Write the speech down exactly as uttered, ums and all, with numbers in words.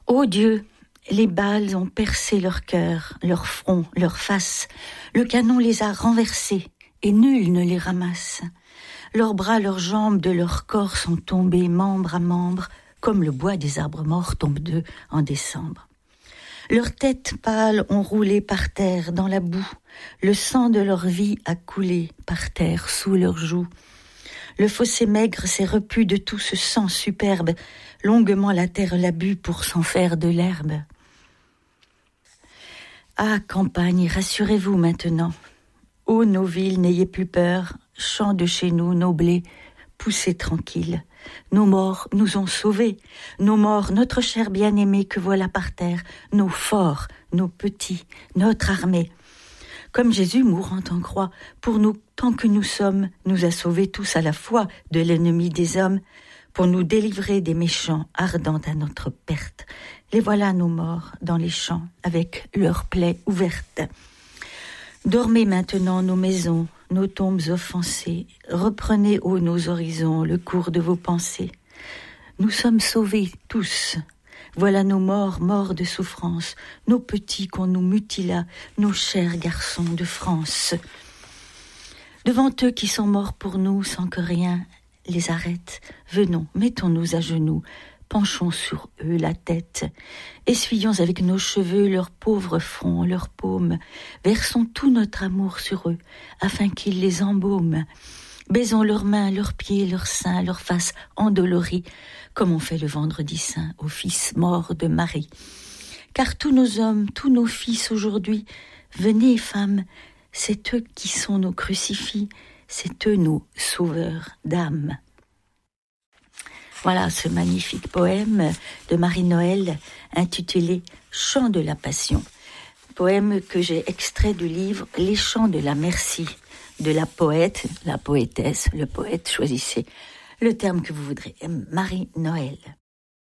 Ô Dieu, les balles ont percé leur cœur, leur front, leur face. Le canon les a renversés et nul ne les ramasse. Leurs bras, leurs jambes de leur corps sont tombés membre à membre, comme le bois des arbres morts tombe d'eux en décembre. Leurs têtes pâles ont roulé par terre dans la boue. Le sang de leur vie a coulé par terre sous leurs joues. Le fossé maigre s'est repu de tout ce sang superbe. Longuement la terre l'a bu pour s'en faire de l'herbe. Ah, campagne, rassurez-vous maintenant. Ô nos villes, n'ayez plus peur. Chants de chez nous, nos blés, poussez tranquilles. Nos morts nous ont sauvés. Nos morts, notre cher bien-aimé que voilà par terre. Nos forts, nos petits, notre armée. Comme Jésus mourant en croix, pour nous, tant que nous sommes, nous a sauvés tous à la fois de l'ennemi des hommes, pour nous délivrer des méchants ardents à notre perte. Les voilà nos morts dans les champs, avec leurs plaies ouvertes. Dormez maintenant nos maisons, nos tombes offensées, reprenez ô nos horizons le cours de vos pensées. Nous sommes sauvés tous. Voilà nos morts, morts de souffrance, nos petits qu'on nous mutila, nos chers garçons de France. Devant eux qui sont morts pour nous sans que rien les arrête, venons, mettons-nous à genoux, penchons sur eux la tête, essuyons avec nos cheveux leurs pauvres fronts, leurs paumes, versons tout notre amour sur eux, afin qu'ils les embaument. Baisons leurs mains, leurs pieds, leurs seins, leurs faces endolories, comme on fait le vendredi saint au fils mort de Marie. Car tous nos hommes, tous nos fils aujourd'hui, venez femmes, c'est eux qui sont nos crucifix, c'est eux nos sauveurs d'âme. Voilà ce magnifique poème de Marie-Noël intitulé « Chant de la Passion ». Poème que j'ai extrait du livre « Les chants de la merci » de la poète, la poétesse, le poète, choisissez le terme que vous voudrez, Marie-Noël.